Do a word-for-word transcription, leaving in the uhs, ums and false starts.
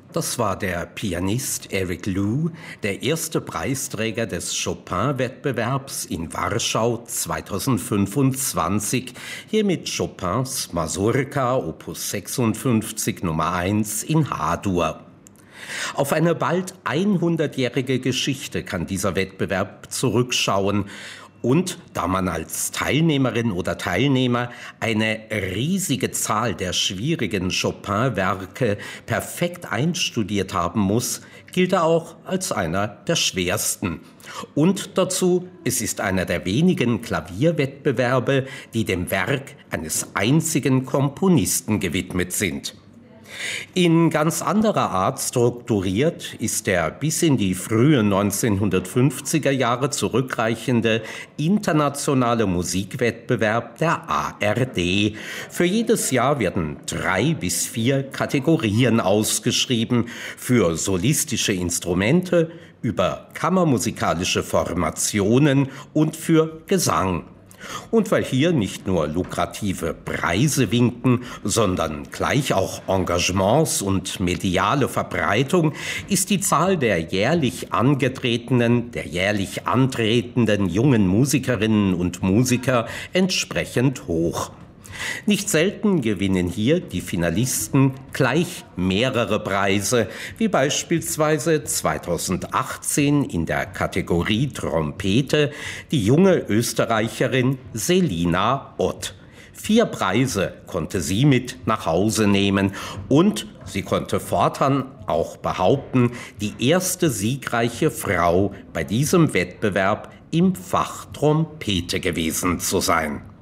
Das war der Pianist Eric Liu, der erste Preisträger des Chopin-Wettbewerbs in Warschau zweitausendfünfundzwanzig, hier mit Chopins Mazurka Opus sechsundfünfzig Nummer eins in H-Dur. Auf eine bald hundertjährige Geschichte kann dieser Wettbewerb zurückschauen. Und da man als Teilnehmerin oder Teilnehmer eine riesige Zahl der schwierigen Chopin-Werke perfekt einstudiert haben muss, gilt er auch als einer der schwersten. Und dazu, es ist einer der wenigen Klavierwettbewerbe, die dem Werk eines einzigen Komponisten gewidmet sind. In ganz anderer Art strukturiert ist der bis in die frühen neunzehnhundertfünfziger Jahre zurückreichende internationale Musikwettbewerb der A R D. Für jedes Jahr werden drei bis vier Kategorien ausgeschrieben, für solistische Instrumente, über kammermusikalische Formationen und für Gesang. Und weil hier nicht nur lukrative Preise winken, sondern gleich auch Engagements und mediale Verbreitung, ist die Zahl der jährlich angetretenen, der jährlich antretenden jungen Musikerinnen und Musiker entsprechend hoch. Nicht selten gewinnen hier die Finalisten gleich mehrere Preise, wie beispielsweise zweitausendachtzehn in der Kategorie Trompete die junge Österreicherin Selina Ott. Vier Preise konnte sie mit nach Hause nehmen und sie konnte fortan auch behaupten, die erste siegreiche Frau bei diesem Wettbewerb im Fach Trompete gewesen zu sein.